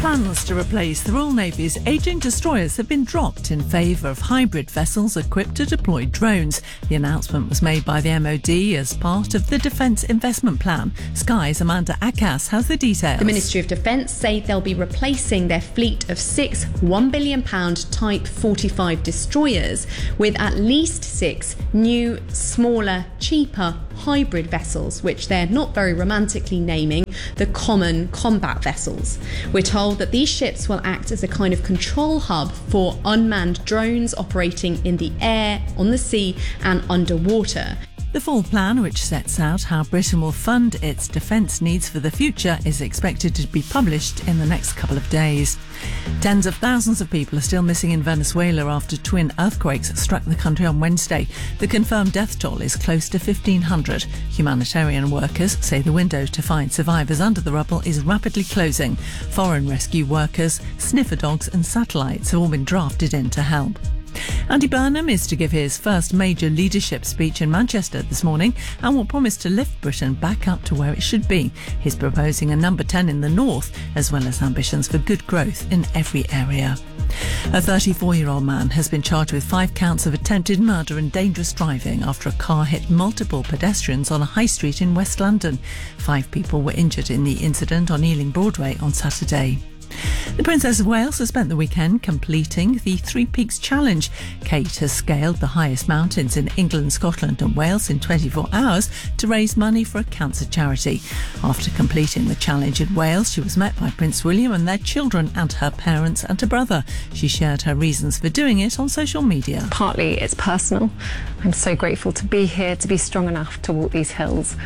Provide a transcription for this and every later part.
Plans to replace the Royal Navy's ageing destroyers have been dropped in favour of hybrid vessels equipped to deploy drones. The announcement was made by the MOD as part of the Defence Investment Plan. Sky's Amanda Akas has the details. The Ministry of Defence say they'll be replacing their fleet of 6 £1 billion Type 45 destroyers with at least 6 new, smaller, cheaper hybrid vessels, which they're not very romantically naming the Common Combat Vessels. We're told that these ships will act as a kind of control hub for unmanned drones operating in the air, on the sea and underwater. The full plan, which sets out how Britain will fund its defence needs for the future, is expected to be published in the next couple of days. Tens of thousands of people are still missing in Venezuela after twin earthquakes struck the country on Wednesday. The confirmed death toll is close to 1,500. Humanitarian workers say the window to find survivors under the rubble is rapidly closing. Foreign rescue workers, sniffer dogs and satellites have all been drafted in to help. Andy Burnham is to give his first major leadership speech in Manchester this morning and will promise to lift Britain back up to where it should be. He's proposing a number 10 in the north, as well as ambitions for good growth in every area. A 34-year-old man has been charged with 5 counts of attempted murder and dangerous driving after a car hit multiple pedestrians on a high street in West London. 5 people were injured in the incident on Ealing Broadway on Saturday. The Princess of Wales has spent the weekend completing the Three Peaks Challenge. Kate has scaled the highest mountains in England, Scotland and Wales in 24 hours to raise money for a cancer charity. After completing the challenge in Wales, she was met by Prince William and their children and her parents and her brother. She shared her reasons for doing it on social media. Partly it's personal. I'm so grateful to be here, to be strong enough to walk these hills.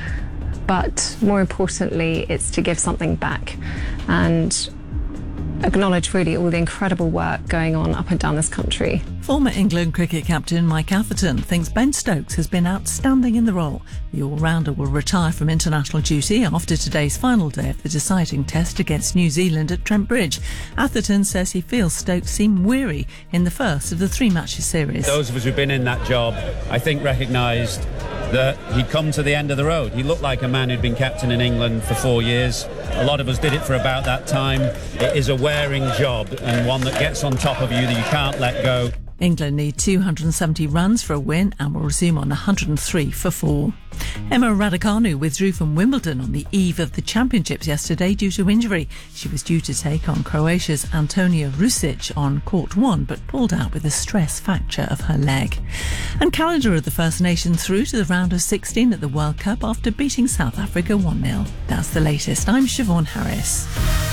But more importantly, it's to give something back and acknowledge really all the incredible work going on up and down this country. Former England cricket captain Mike Atherton thinks Ben Stokes has been outstanding in the role. The all-rounder will retire from international duty after today's final day of the deciding test against New Zealand at Trent Bridge. Atherton says he feels Stokes seemed weary in the first of the 3-match series. Those of us who've been in that job, I think, recognised that he'd come to the end of the road. He looked like a man who'd been captain in England for 4 years. A lot of us did it for about that time. It is a wearing job and one that gets on top of you that you can't let go. England need 270 runs for a win and will resume on 103 for 4. Emma Raducanu withdrew from Wimbledon on the eve of the championships yesterday due to injury. She was due to take on Croatia's Antonija Rusic on court 1 but pulled out with a stress fracture of her leg. And Canada are the first nation through to the round of 16 at the World Cup after beating South Africa 1-0. That's the latest. I'm Siobhan Harris.